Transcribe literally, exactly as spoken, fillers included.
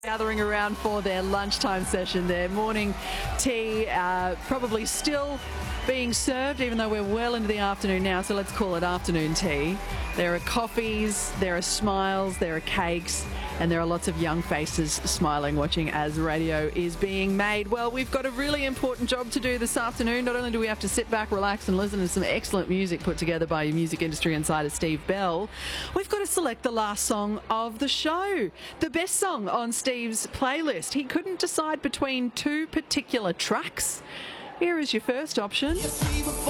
Gathering around for their lunchtime session, their morning tea, uh, probably still being served, even though we're well into the afternoon now, so let's call it afternoon tea. There are coffees, there are smiles, there are cakes, and there are lots of young faces smiling, watching as radio is being made. Well, we've got a really important job to do this afternoon. Not only do we have to sit back, relax, and listen to some excellent music put together by music industry insider Steve Bell, we've got to select the last song of the show, the best song on Steve's playlist. He couldn't decide between two particular tracks. Here is your first option.